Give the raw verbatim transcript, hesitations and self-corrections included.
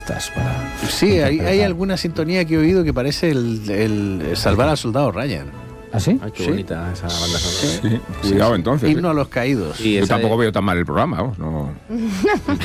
para... Sí, hay, hay alguna sintonía que he oído que parece el, el, el Salvar al Soldado Ryan. ¿Ah, sí? Ay, qué Sí. bonita esa banda sonora. Sí, cuidado entonces. Himno a los caídos. Y Yo esa tampoco de- veo tan mal el programa, vamos, no...